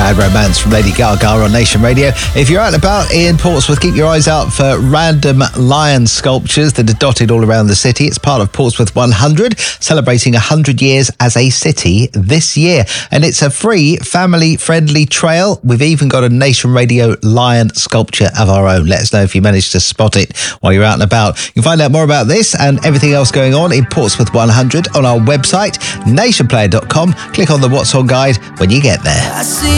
Bad Romance from Lady Gaga on Nation Radio. If you're out and about in Portsmouth, keep your eyes out for random lion sculptures that are dotted all around the city. It's part of Portsmouth 100, celebrating 100 years as a city this year. And it's a free, family-friendly trail. We've even got a Nation Radio lion sculpture of our own. Let us know if you managed to spot it while you're out and about. You can find out more about this and everything else going on in Portsmouth 100 on our website, nationplayer.com. Click on the What's On guide when you get there.